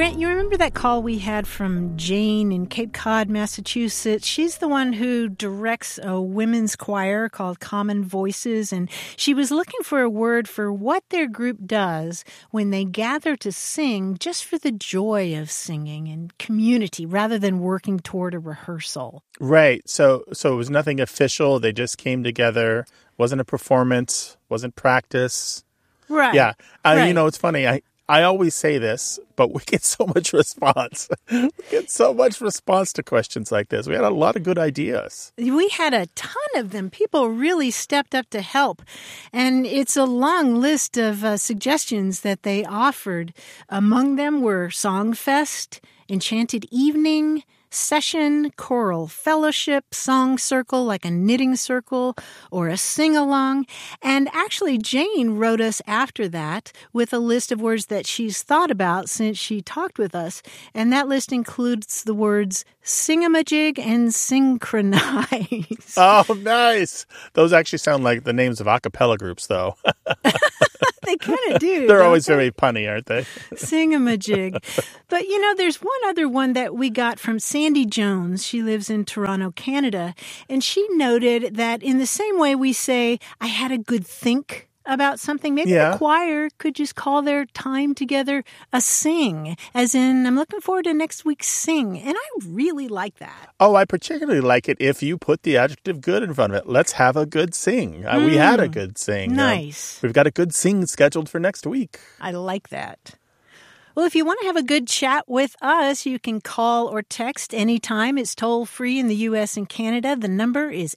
Grant, you remember that call we had from Jane in Cape Cod, Massachusetts? She's the one who directs a women's choir called Common Voices, and she was looking for a word for what their group does when they gather to sing just for the joy of singing and community rather than working toward a rehearsal. Right. So it was nothing official. They just came together. Wasn't a performance. Wasn't practice. Right. Yeah. Right. You know, it's funny. I always say this, but we get so much response. We get so much response to questions like this. We had a lot of good ideas. We had a ton of them. People really stepped up to help. And it's a long list of suggestions that they offered. Among them were Songfest, Enchanted Evening, Session, Choral Fellowship, Song Circle, like a knitting circle, or a sing-along. And actually, Jane wrote us after that with a list of words that she's thought about since she talked with us. And that list includes the words singamajig and synchronize. Oh, nice. Those actually sound like the names of a cappella groups, though. They kind of do. They're always very punny, aren't they? Singamajig. But, you know, there's one other one that we got from Sandy Jones. She lives in Toronto, Canada. And she noted that in the same way we say, I had a good think about something, maybe the choir could just call their time together a sing, as in, I'm looking forward to next week's sing. And I really like that. Oh, I particularly like it if you put the adjective good in front of it. Let's have a good sing. We had a good sing. Nice. We've got a good sing scheduled for next week. I like that. Well, if you want to have a good chat with us, you can call or text anytime. It's toll-free in the U.S. and Canada. The number is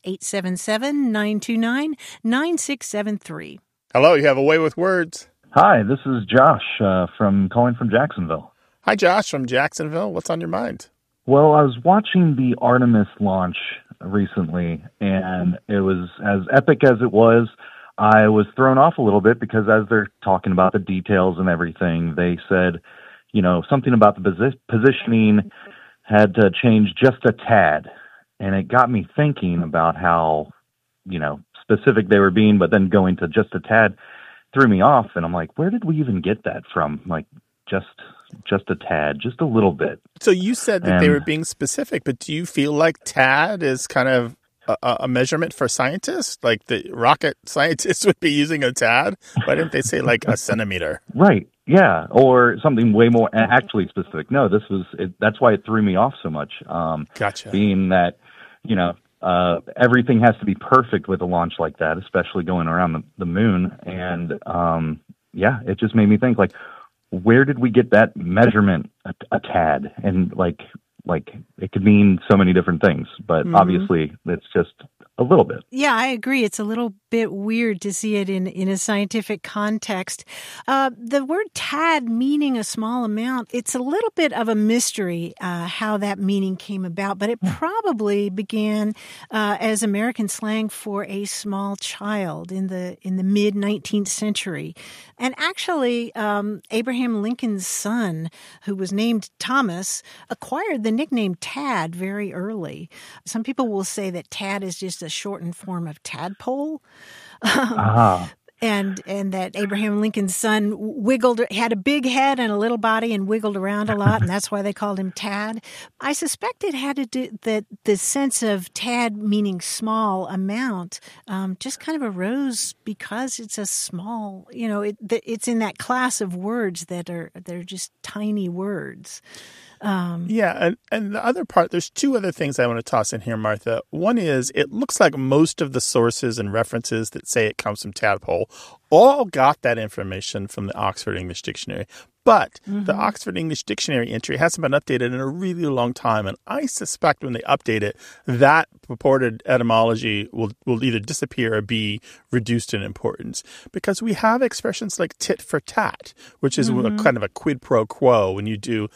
877-929-9673. Hello, you have a way with words. Hi, this is Josh calling from Jacksonville. Hi, Josh from Jacksonville. What's on your mind? Well, I was watching the Artemis launch recently, and it was as epic as it was. I was thrown off a little bit because as they're talking about the details and everything, they said, you know, something about the positioning had to change just a tad. And it got me thinking about how, you know, specific they were being, but then going to just a tad threw me off. And I'm like, where did we even get that from? Like, just a tad, just a little bit. So you said that they were being specific, but do you feel like tad is kind of a measurement for scientists? Like the rocket scientists would be using a tad? Why didn't they say like a centimeter? Right. Yeah. Or something way more actually specific. No, that's why it threw me off so much. Gotcha. Being that, you know, everything has to be perfect with a launch like that, especially going around the moon. And, it just made me think, like, where did we get that measurement, a tad? And like it could mean so many different things, but obviously it's just a little bit. Yeah, I agree. It's a little bit weird to see it in a scientific context. The word tad meaning a small amount, it's a little bit of a mystery how that meaning came about, but it probably began as American slang for a small child in the mid-19th century. And actually, Abraham Lincoln's son, who was named Thomas, acquired the nickname Tad very early. Some people will say that Tad is just a shortened form of tadpole. And that Abraham Lincoln's son had a big head and a little body and wiggled around a lot, and that's why they called him Tad. I suspect it had to do that the sense of tad meaning small amount just kind of arose because it's a small, you know, it's in that class of words they're just tiny words. And the other part, there's two other things I want to toss in here, Martha. One is, it looks like most of the sources and references that say it comes from tadpole all got that information from the Oxford English Dictionary. But the Oxford English Dictionary entry hasn't been updated in a really long time. And I suspect when they update it, that purported etymology will either disappear or be reduced in importance. Because we have expressions like tit for tat, which is kind of a quid pro quo when you do,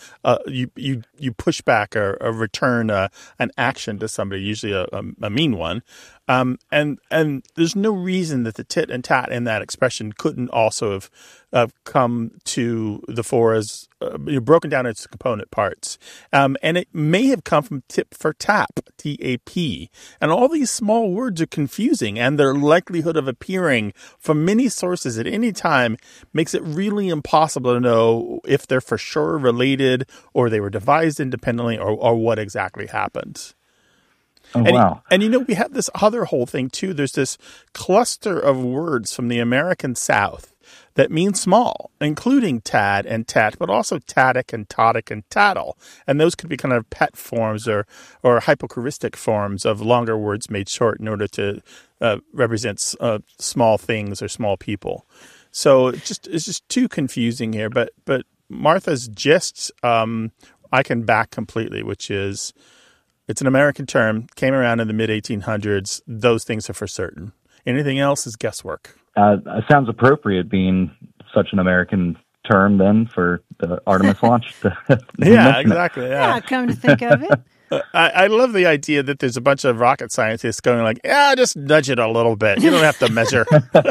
you push back or return an action to somebody, usually a mean one. And there's no reason that the tit and tat in that expression couldn't also have come to the fore as broken down into component parts. And it may have come from tip for tap, T-A-P. And all these small words are confusing, and their likelihood of appearing from many sources at any time makes it really impossible to know if they're for sure related or they were devised independently or what exactly happened. Oh, And, wow. and we have this other whole thing, too. There's this cluster of words from the American South that mean small, including tad and tat, but also tadic and todic and tattle. And those could be kind of pet forms or hypochoristic forms of longer words made short in order to represent small things or small people. So it's just too confusing here. But Martha's gist I can back completely, which is it's an American term, came around in the mid-1800s. Those things are for certain. Anything else is guesswork. Sounds appropriate being such an American term then for the Artemis launch. Yeah, exactly. Yeah, come to think of it. I love the idea that there's a bunch of rocket scientists going like, just nudge it a little bit. You don't have to measure.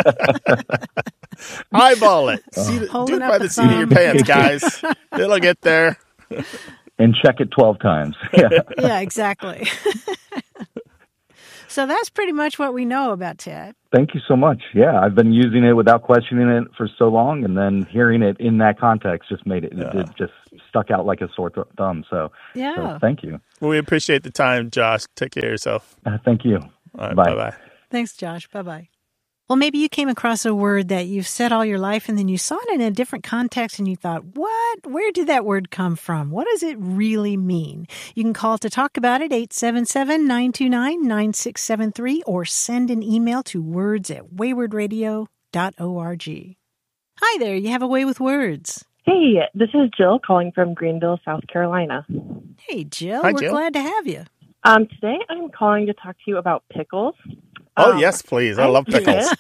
Eyeball it. Do it by the seat of your pants, guys. It'll get there. And check it 12 times. Yeah. Yeah, exactly. So that's pretty much what we know about TED. Thank you so much. Yeah, I've been using it without questioning it for so long, and then hearing it in that context just made it just stuck out like a sore thumb. So, so thank you. Well, we appreciate the time, Josh. Take care of yourself. Thank you. All right, Bye. Bye-bye. Thanks, Josh. Bye-bye. Well, maybe you came across a word that you've said all your life and then you saw it in a different context and you thought, what? Where did that word come from? What does it really mean? You can call to talk about it, 877-929-9673, or send an email to words@waywardradio.org. Hi there, you have a way with words. Hey, this is Jill calling from Greenville, South Carolina. Hey, Jill. Hi, We're Jill. glad to have you. Today I'm calling to talk to you about pickles. Oh, yes, please. I love pickles.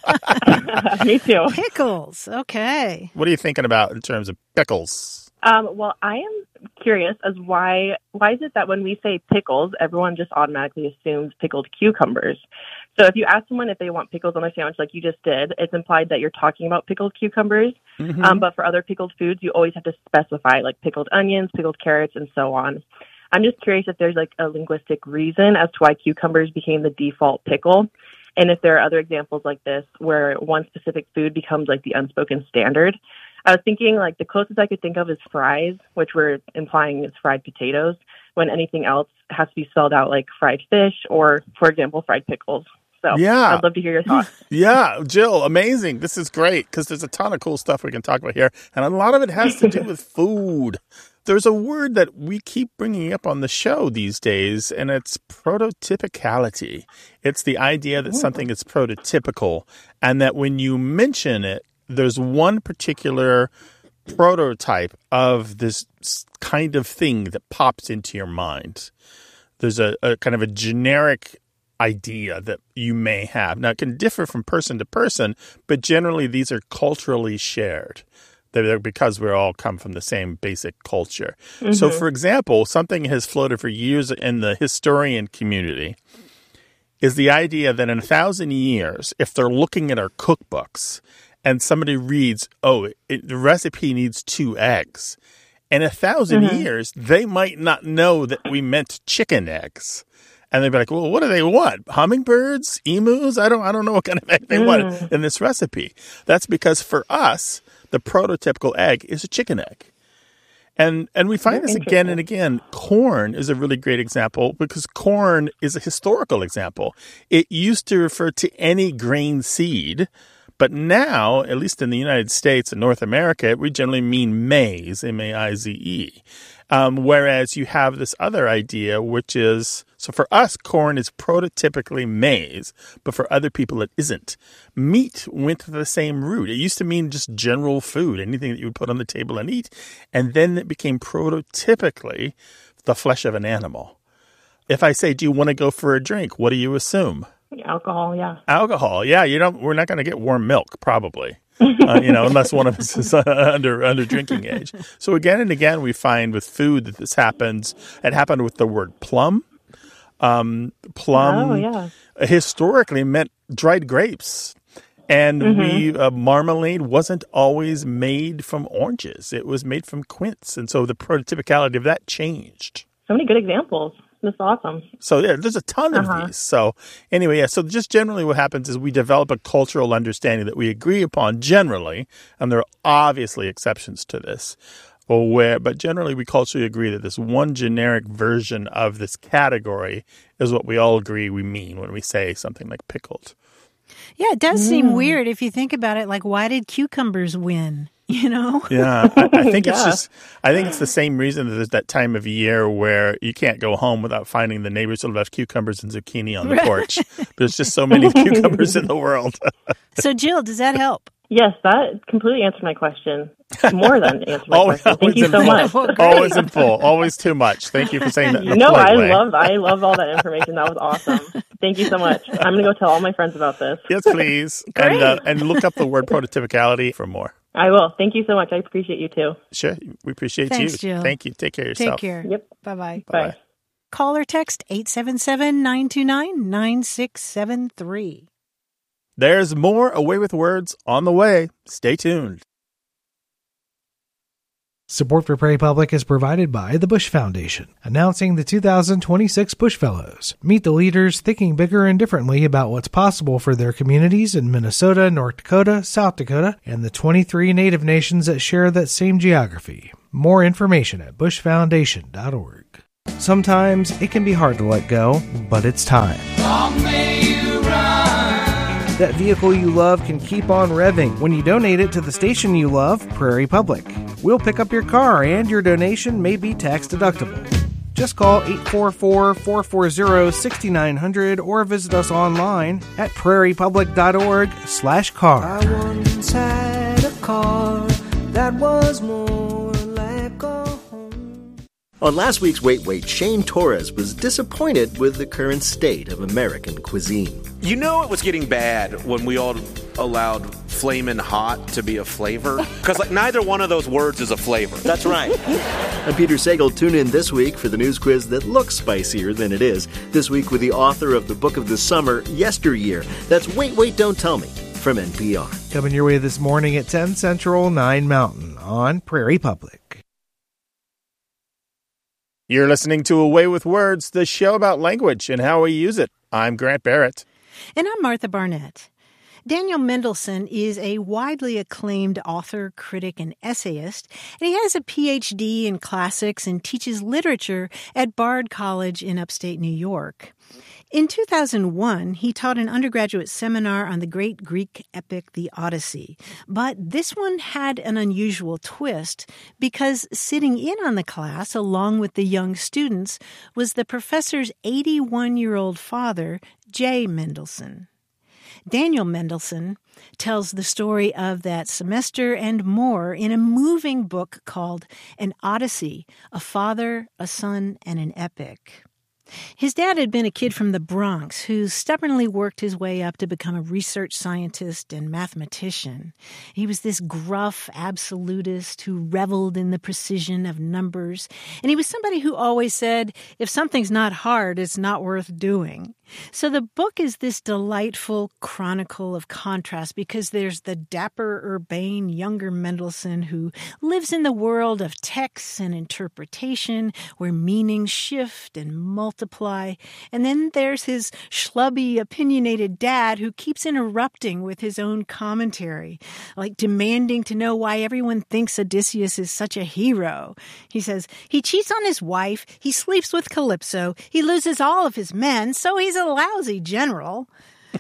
Me too. Pickles. Okay. What are you thinking about in terms of pickles? Well, I am curious as why is it that when we say pickles, everyone just automatically assumes pickled cucumbers? So if you ask someone if they want pickles on their sandwich like you just did, it's implied that you're talking about pickled cucumbers. Mm-hmm. But for other pickled foods, you always have to specify like pickled onions, pickled carrots, and so on. I'm just curious if there's like a linguistic reason as to why cucumbers became the default pickle. And if there are other examples like this where one specific food becomes like the unspoken standard. I was thinking like the closest I could think of is fries, which we're implying is fried potatoes, when anything else has to be spelled out like fried fish or, for example, fried pickles. So Yeah. I'd love to hear your thoughts. Yeah, Jill, amazing. This is great because there's a ton of cool stuff we can talk about here. And a lot of it has to do with food. There's a word that we keep bringing up on the show these days, and it's prototypicality. It's the idea that something is prototypical and that when you mention it, there's one particular prototype of this kind of thing that pops into your mind. There's a kind of a generic idea that you may have. Now, it can differ from person to person, but generally these are culturally shared. They're because we all come from the same basic culture. Mm-hmm. So, for example, something has floated for years in the historian community is the idea that in 1,000 years, if they're looking at our cookbooks and somebody reads, the recipe needs 2 eggs, in 1,000 years, they might not know that we meant chicken eggs. And they'd be like, well, what do they want? Hummingbirds? Emus? I don't know what kind of egg they want in this recipe. That's because for us, the prototypical egg is a chicken egg. And we find this again and again. Corn is a really great example because corn is a historical example. It used to refer to any grain seed, but now, at least in the United States and North America, we generally mean maize, M-A-I-Z-E. Whereas you have this other idea, which is, so for us, corn is prototypically maize, but for other people, it isn't. Meat went to the same root. It used to mean just general food, anything that you would put on the table and eat. And then it became prototypically the flesh of an animal. If I say, do you want to go for a drink? What do you assume? Alcohol, yeah. Alcohol, yeah. We're not going to get warm milk, probably. Unless one of us is under drinking age. So again and again, we find with food that this happens. It happened with the word plum. Plum historically meant dried grapes. And marmalade wasn't always made from oranges. It was made from quince. And so the prototypicality of that changed. So many good examples. That's awesome. So there's a ton of these. So anyway, so just generally what happens is we develop a cultural understanding that we agree upon generally, and there are obviously exceptions to this. But generally we culturally agree that this one generic version of this category is what we all agree we mean when we say something like pickled. Yeah, it does seem weird if you think about it. Like, why did cucumbers win? You know? Yeah, I think it's the same reason that there's that time of year where you can't go home without finding the neighbors who left cucumbers and zucchini on the porch. There's just so many cucumbers in the world. So, Jill, does that help? Yes, that completely answered my question. More than answered my question. Thank you so much. Always in full. Always too much. Thank you for saying that. No, I love all that information. That was awesome. Thank you so much. I'm going to go tell all my friends about this. Yes, please. And look up the word prototypicality for more. I will. Thank you so much. I appreciate you too. Sure. We appreciate Thanks, you. Jill. Thank you. Take care of yourself. Take care. Yep. Bye-bye. Bye. Call or text 877-929-9673. There's more Away with Words on the way. Stay tuned. Support for Prairie Public is provided by the Bush Foundation, announcing the 2026 Bush Fellows. Meet the leaders thinking bigger and differently about what's possible for their communities in Minnesota, North Dakota, South Dakota, and the 23 Native nations that share that same geography. More information at bushfoundation.org. Sometimes it can be hard to let go, but it's time. Long may you run. That vehicle you love can keep on revving when you donate it to the station you love, Prairie Public. We'll pick up your car and your donation may be tax deductible. Just call 844-440-6900 or visit us online at prairiepublic.org/car. I once had a car that was more like a home. On last week's Wait Wait, Shane Torres was disappointed with the current state of American cuisine. You know it was getting bad when we all allowed flamin' hot to be a flavor? Because neither one of those words is a flavor. That's right. I'm Peter Sagal. Tune in this week for the news quiz that looks spicier than it is. This week with the author of the book of the summer, Yesteryear. That's Wait Wait, Don't Tell Me from NPR. Coming your way this morning at 10 Central, 9 Mountain on Prairie Public. You're listening to Away with Words, the show about language and how we use it. I'm Grant Barrett. And I'm Martha Barnett. Daniel Mendelsohn is a widely acclaimed author, critic, and essayist, and he has a Ph.D. in classics and teaches literature at Bard College in upstate New York. In 2001, he taught an undergraduate seminar on the great Greek epic, the Odyssey. But this one had an unusual twist because sitting in on the class, along with the young students, was the professor's 81-year-old father, J. Mendelsohn. Daniel Mendelsohn tells the story of that semester and more in a moving book called An Odyssey, A Father, a Son, and an Epic. His dad had been a kid from the Bronx who stubbornly worked his way up to become a research scientist and mathematician. He was this gruff absolutist who reveled in the precision of numbers, and he was somebody who always said, if something's not hard, it's not worth doing. So the book is this delightful chronicle of contrast because there's the dapper, urbane, younger Mendelsohn who lives in the world of text and interpretation where meanings shift and multiply. And then there's his schlubby, opinionated dad who keeps interrupting with his own commentary, like demanding to know why everyone thinks Odysseus is such a hero. He says, he cheats on his wife, he sleeps with Calypso, he loses all of his men, so he's a lousy general.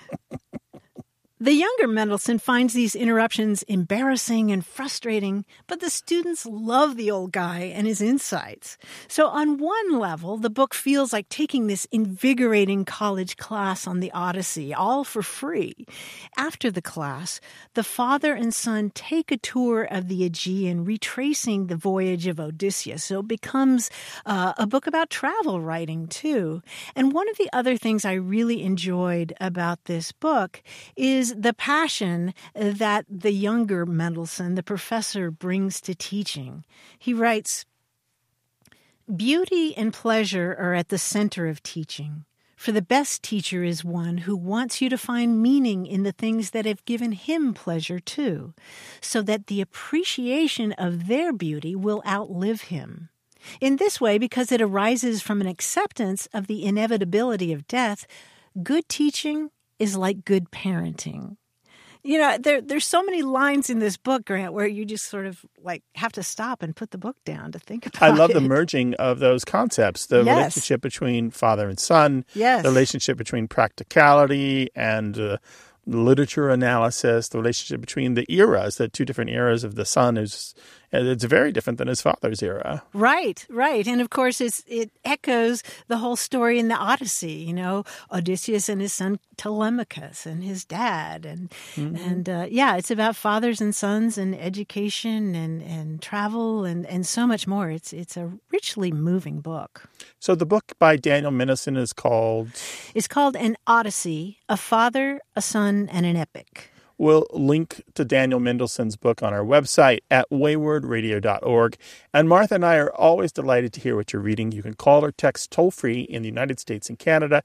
The younger Mendelsohn finds these interruptions embarrassing and frustrating, but the students love the old guy and his insights. So on one level, the book feels like taking this invigorating college class on the Odyssey, all for free. After the class, the father and son take a tour of the Aegean, retracing the voyage of Odysseus. So it becomes a book about travel writing, too. And one of the other things I really enjoyed about this book is the passion that the younger Mendelsohn, the professor, brings to teaching. He writes, "Beauty and pleasure are at the center of teaching. For the best teacher is one who wants you to find meaning in the things that have given him pleasure too, so that the appreciation of their beauty will outlive him. In this way, because it arises from an acceptance of the inevitability of death, good teaching is like good parenting. You know, there's so many lines in this book, Grant, where you just sort of like have to stop and put the book down to think about it. I love the merging of those concepts, the relationship between father and son, the relationship between practicality and literature analysis, the relationship between the eras, the two different eras of the son it's very different than his father's era. Right. And of course, it echoes the whole story in the Odyssey, you know, Odysseus and his son Telemachus and his dad. And it's about fathers and sons and education and travel and so much more. It's a richly moving book. So the book by Daniel Minnesson is called? It's called An Odyssey, A Father, a Son, and an Epic. We'll link to Daniel Mindelson's book on our website at waywardradio.org. And Martha and I are always delighted to hear what you're reading. You can call or text toll-free in the United States and Canada,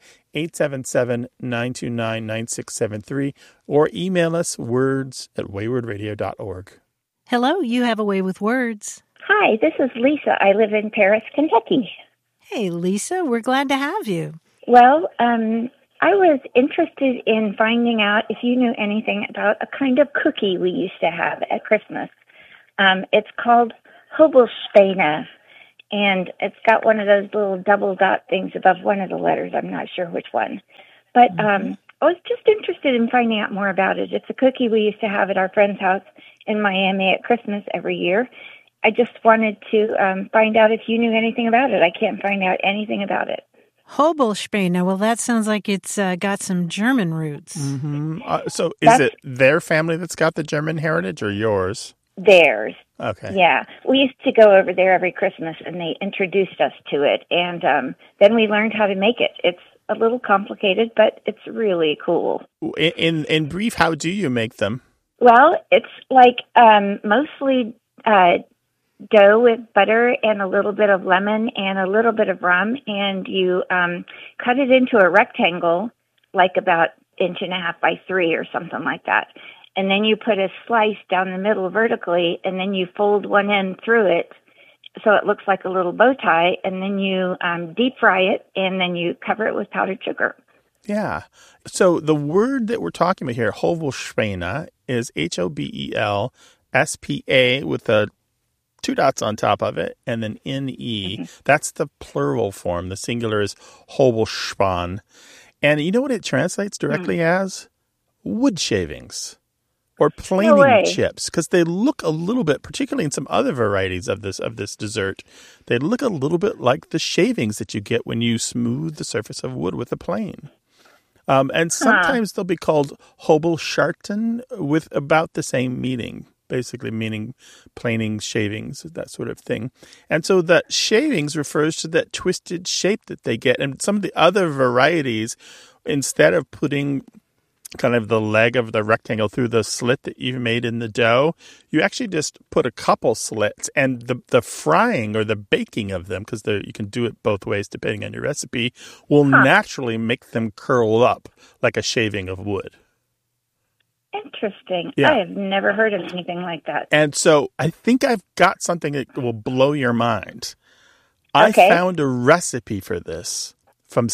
877-929-9673, or email us words@waywardradio.org. Hello, you have a way with words. Hi, this is Lisa. I live in Paris, Kentucky. Hey, Lisa, we're glad to have you. Well, I was interested in finding out if you knew anything about a kind of cookie we used to have at Christmas. It's called Hobelspäne, and it's got one of those little double dot things above one of the letters. I'm not sure which one. But I was just interested in finding out more about it. It's a cookie we used to have at our friend's house in Miami at Christmas every year. I just wanted to find out if you knew anything about it. I can't find out anything about it. Hobelspäne. Well, that sounds like it's got some German roots. Mm-hmm. So is it their family that's got the German heritage or yours? Theirs. Okay. Yeah. We used to go over there every Christmas, and they introduced us to it. And then we learned how to make it. It's a little complicated, but it's really cool. In brief, how do you make them? Well, it's like mostly dough with butter and a little bit of lemon and a little bit of rum, and you cut it into a rectangle, like about 1.5 by 3 or something like that. And then you put a slice down the middle vertically, and then you fold one end through it so it looks like a little bow tie, and then you deep fry it, and then you cover it with powdered sugar. Yeah. So the word that we're talking about here, Hobelspäne, is Hobelspa with a 2 dots on top of it, and then N-E. Mm-hmm. That's the plural form. The singular is Hobelspan. And you know what it translates directly as? Wood shavings or planing chips, because they look a little bit, particularly in some other varieties of this dessert, they look a little bit like the shavings that you get when you smooth the surface of wood with a plane. And sometimes they'll be called Hobelschachten with about the same meaning. Basically meaning planing, shavings, that sort of thing. And so the shavings refers to that twisted shape that they get. And some of the other varieties, instead of putting kind of the leg of the rectangle through the slit that you made in the dough, you actually just put a couple slits, and the frying or the baking of them, because you can do it both ways depending on your recipe, will naturally make them curl up like a shaving of wood. Interesting. Yeah. I have never heard of anything like that. And so I think I've got something that will blow your mind. Okay. I found a recipe for this from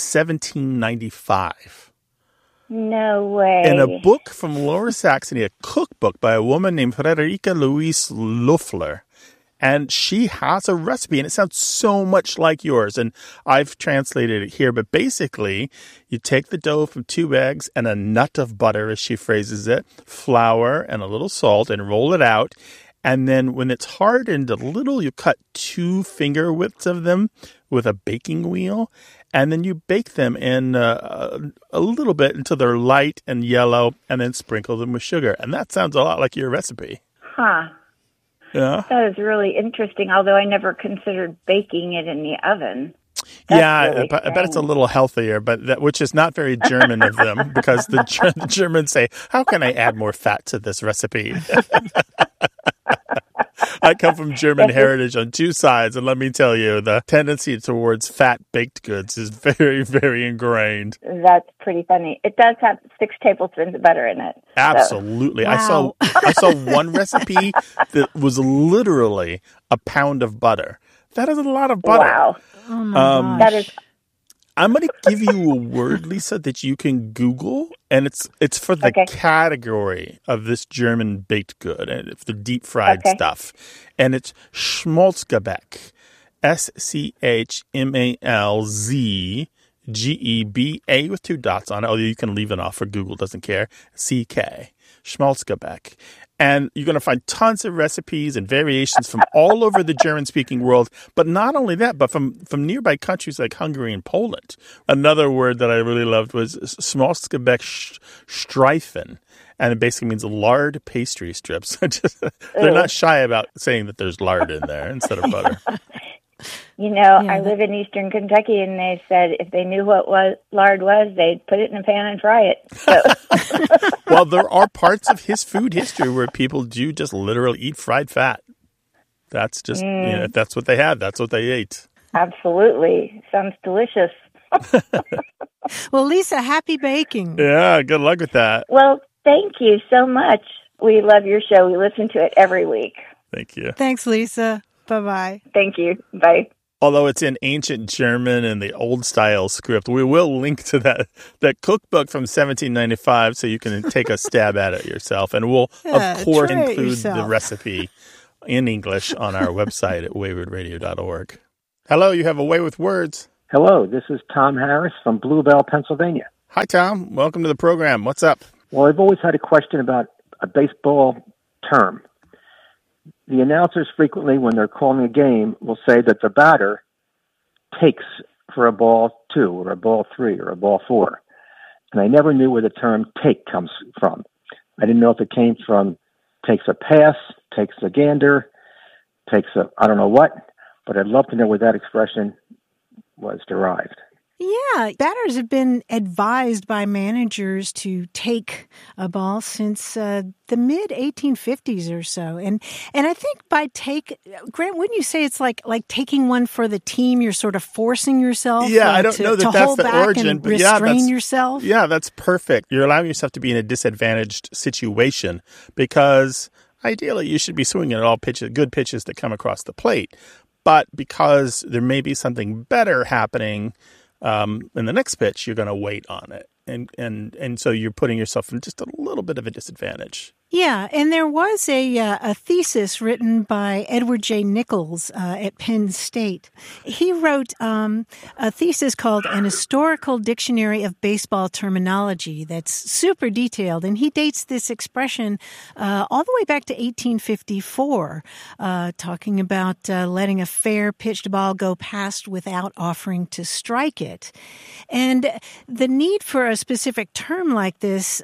1795. No way. In a book from Lower Saxony, a cookbook by a woman named Friederike Louise Loeffler. And she has a recipe, and it sounds so much like yours. And I've translated it here. But basically, you take the dough from 2 eggs and a nut of butter, as she phrases it, flour and a little salt, and roll it out. And then when it's hardened a little, you cut 2 finger widths of them with a baking wheel. And then you bake them in a little bit until they're light and yellow, and then sprinkle them with sugar. And that sounds a lot like your recipe. Huh. Yeah. That is really interesting, although I never considered baking it in the oven. Really but it's a little healthier, but which is not very German of them, because the Germans say, how can I add more fat to this recipe? I come from German heritage on two sides, and let me tell you, the tendency towards fat baked goods is very, very ingrained. That's pretty funny. It does have 6 tablespoons of butter in it. Absolutely. Wow. I saw one recipe that was literally a pound of butter. That is a lot of butter. Wow. Oh my gosh. That is... I'm going to give you a word, Lisa, that you can Google, and it's for the category of this German baked good, and it's the deep fried stuff, and it's Schmalzgebäck, Schmalzgeba with 2 dots on it. Although you can leave it off for Google, doesn't care. CK, Schmalzgebäck. And you're going to find tons of recipes and variations from all over the German-speaking world. But not only that, but from nearby countries like Hungary and Poland. Another word that I really loved was Schmalzgebäck Streifen. And it basically means lard pastry strips. They're not shy about saying that there's lard in there instead of butter. I live in eastern Kentucky, and they said if they knew what lard was, they'd put it in a pan and fry it. So. Well, there are parts of his food history where people do just literally eat fried fat. That's just, if that's what they had, that's what they ate. Absolutely. Sounds delicious. Well, Lisa, happy baking. Yeah, good luck with that. Well, thank you so much. We love your show. We listen to it every week. Thank you. Thanks, Lisa. Bye-bye. Thank you. Bye. Although it's in ancient German and the old style script, we will link to that cookbook from 1795 so you can take a stab at it yourself. And we'll, of course, include the recipe in English on our website at waywardradio.org. Hello, you have a Way with Words. Hello, this is Tom Harris from Bluebell, Pennsylvania. Hi, Tom. Welcome to the program. What's up? Well, I've always had a question about a baseball term. The announcers frequently, when they're calling a game, will say that the batter takes for a ball 2 or a ball 3 or a ball 4. And I never knew where the term take comes from. I didn't know if it came from takes a pass, takes a gander, takes a I don't know what, but I'd love to know where that expression was derived. Yeah, batters have been advised by managers to take a ball since the mid-1850s or so. And I think by take, Grant, wouldn't you say it's like taking one for the team? You're sort of forcing yourself I don't know that that's the origin, but restrain yourself? Yeah, that's perfect. You're allowing yourself to be in a disadvantaged situation because ideally you should be swinging at all pitches, good pitches that come across the plate. But because there may be something better happening in the next pitch, you're going to wait on it. And so you're putting yourself in just a little bit of a disadvantage. Yeah, and there was a thesis written by Edward J. Nichols at Penn State. He wrote a thesis called An Historical Dictionary of Baseball Terminology that's super detailed, and he dates this expression all the way back to 1854, talking about letting a fair pitched ball go past without offering to strike it. And the need for a specific term like this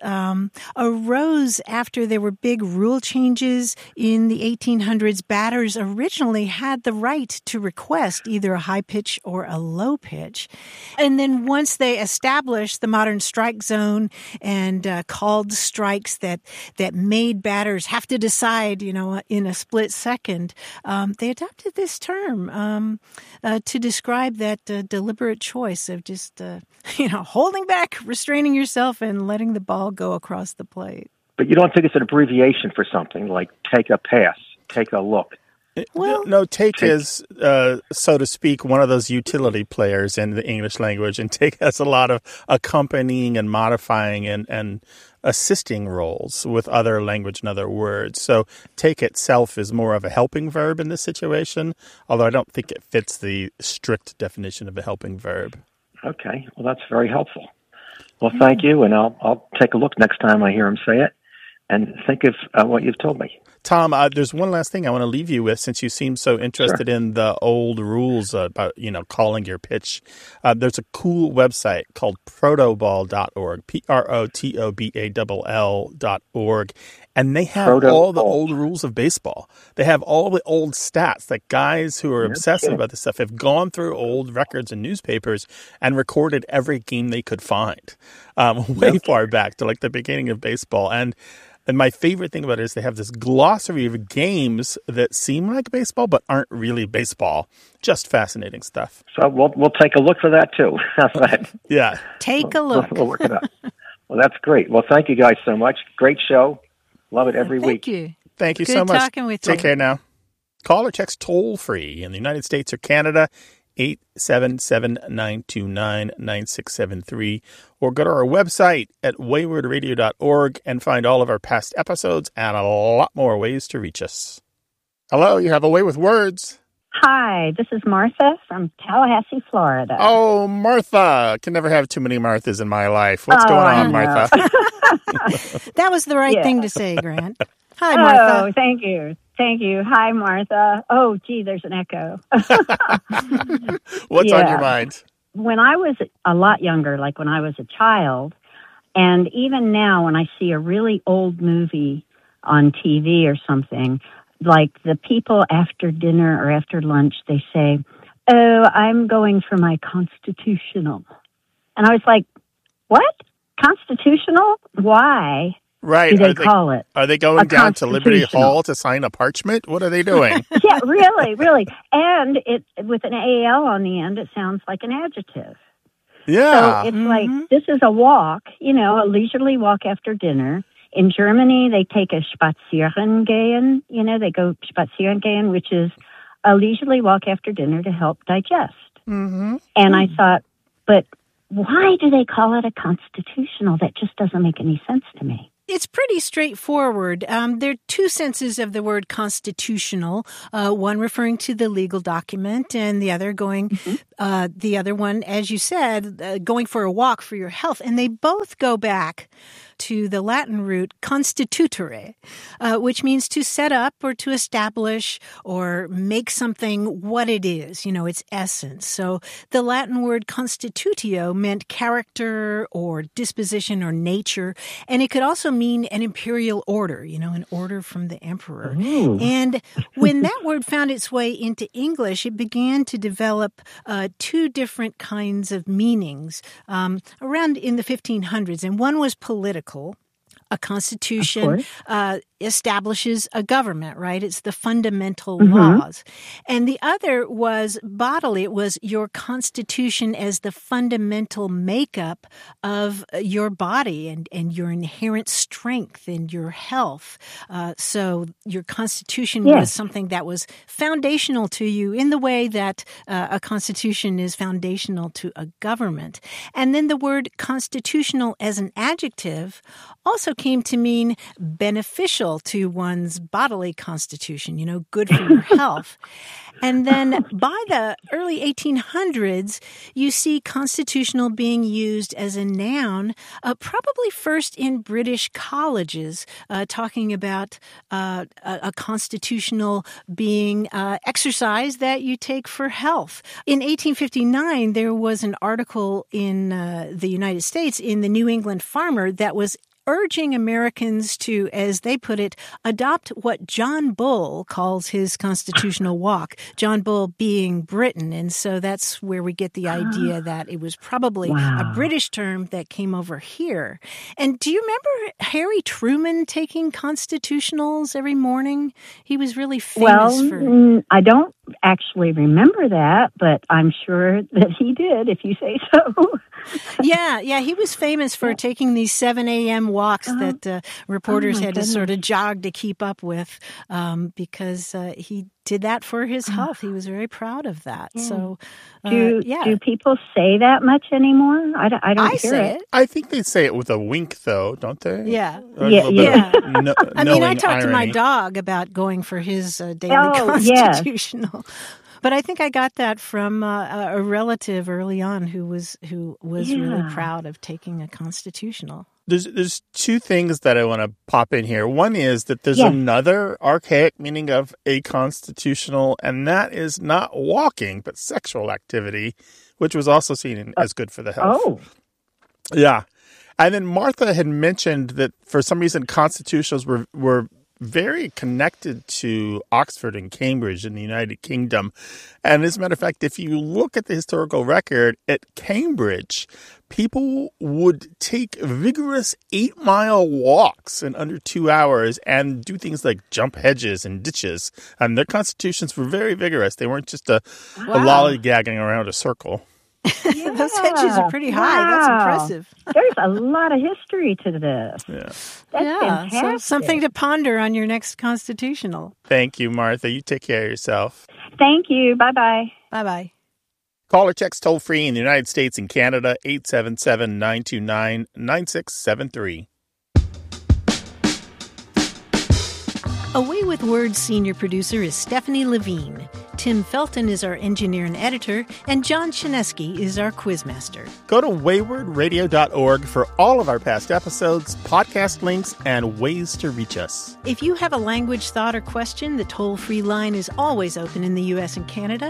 arose after there were big rule changes in the 1800s. Batters originally had the right to request either a high pitch or a low pitch. And then once they established the modern strike zone and called strikes that made batters have to decide, in a split second, they adopted this term to describe that deliberate choice of just, holding back, restraining yourself, and letting the ball go across the plate. But you don't think it's an abbreviation for something like take a pass, take a look? Well, no, take is, so to speak, one of those utility players in the English language, and take has a lot of accompanying and modifying and assisting roles with other language and other words. So take itself is more of a helping verb in this situation, although I don't think it fits the strict definition of a helping verb. Okay, well, that's very helpful. Well, thank you, and I'll take a look next time I hear him say it and think of what you've told me. Tom, there's one last thing I want to leave you with since you seem so interested in the old rules about, calling your pitch. There's a cool website called protoball.org, protoball.org, and they have all the old rules of baseball. They have all the old stats that guys who are obsessive about this stuff have gone through old records and newspapers and recorded every game they could find way far back to like the beginning of baseball. And And my favorite thing about it is they have this glossary of games that seem like baseball but aren't really baseball. Just fascinating stuff. So we'll take a look for that too. Right. Yeah. Take a look. We'll work it out. Well, that's great. Well, thank you guys so much. Great show. Love it every week. Thank you. Thank you Good so much. talking with you. Take care now. Call or text toll free in the United States or Canada, 877-929-9673, or go to our website at waywardradio.org and find all of our past episodes and a lot more ways to reach us. Hello, you have a way with words. Hi, this is Martha from Tallahassee, Florida. Oh, Martha. Can never have too many Marthas in my life. What's going on, Martha? That was the right Yeah. thing to say, Grant. Hi, Martha. Oh, thank you. Thank you. Hi, Martha. Oh, gee, there's an echo. What's on your mind? When I was a lot younger, like when I was a child, and even now when I see a really old movie on TV or something, like the people after dinner or after lunch, they say, "Oh, I'm going for my constitutional." And I was like, what? Constitutional? Why? Right. Do they call it? Are they going a down to Liberty constitutional? Hall to sign a parchment? What are they doing? Yeah, really, really. And it with an AL on the end, it sounds like an adjective. Yeah. So it's like, this is a walk, a leisurely walk after dinner. In Germany, they take a Spazierengehen, they go Spazierengehen, which is a leisurely walk after dinner to help digest. Mm-hmm. And I thought, but why do they call it a constitutional? That just doesn't make any sense to me. It's pretty straightforward. There are two senses of the word constitutional, one referring to the legal document and the other the other one, as you said, going for a walk for your health. And they both go back to the Latin root constituere, which means to set up or to establish or make something what it is, its essence. So the Latin word constitutio meant character or disposition or nature, and it could also mean an imperial order, an order from the emperor. Ooh. And when that word found its way into English, it began to develop two different kinds of meanings around in the 1500s, and one was political. A constitution establishes a government, right? It's the fundamental laws. And the other was bodily. It was your constitution as the fundamental makeup of your body and your inherent strength and your health. So your constitution was something that was foundational to you in the way that a constitution is foundational to a government. And then the word constitutional as an adjective also came to mean beneficial to one's bodily constitution, good for your health. And then by the early 1800s, you see constitutional being used as a noun, probably first in British colleges, talking about a constitutional being exercise that you take for health. In 1859, there was an article in the United States in the New England Farmer that was urging Americans to, as they put it, adopt what John Bull calls his constitutional walk, John Bull being Britain. And so that's where we get the idea that it was probably a British term that came over here. And do you remember Harry Truman taking constitutionals every morning? He was really famous for... I don't actually remember that, but I'm sure that he did, if you say so. Yeah, he was famous for taking these 7 a.m. walks that reporters had to sort of jog to keep up with because he did that for his health. He was very proud of that. So, do people say that much anymore? I don't hear say it. I think they say it with a wink, though, don't they? Yeah. Yeah. I mean, I talked to my dog about going for his daily constitutional. But I think I got that from a relative early on who was really proud of taking a constitutional. There's two things that I want to pop in here. One is that there's another archaic meaning of a constitutional, and that is not walking, but sexual activity, which was also seen as good for the health. Oh. Yeah. And then Martha had mentioned that for some reason constitutionals were very connected to Oxford and Cambridge in the United Kingdom. And as a matter of fact, if you look at the historical record at Cambridge, people would take vigorous 8-mile walks in under 2 hours and do things like jump hedges and ditches. And their constitutions were very vigorous. They weren't just a lollygagging around a circle. Yeah. Those hedges are pretty high. That's impressive. There's a lot of history to this. Yeah. That's fantastic. So something to ponder on your next constitutional. Thank you, Martha. You take care of yourself. Thank you. Bye-bye. Bye-bye. Call or text toll-free in the United States and Canada, 877-929-9673. Away with Words senior producer is Stephanie Levine. Tim Felton is our engineer and editor, and John Chinesky is our quizmaster. Go to waywardradio.org for all of our past episodes, podcast links, and ways to reach us. If you have a language, thought, or question, the toll-free line is always open in the U.S. and Canada,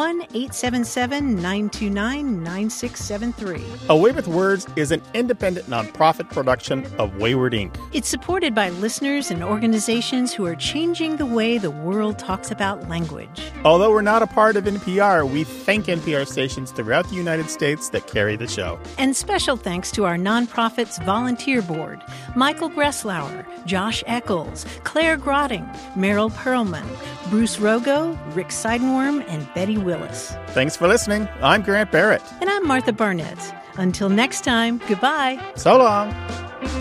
1-877-929-9673. Away with Words is an independent nonprofit production of Wayward Inc. It's supported by listeners and organizations who are changing the way the world talks about language. Although we're not a part of NPR, we thank NPR stations throughout the United States that carry the show. And special thanks to our nonprofit's volunteer board, Michael Breslauer, Josh Eccles, Claire Grotting, Meryl Perlman, Bruce Rogo, Rick Seidenworm, and Betty Willis. Thanks for listening. I'm Grant Barrett. And I'm Martha Barnett. Until next time, goodbye. So long.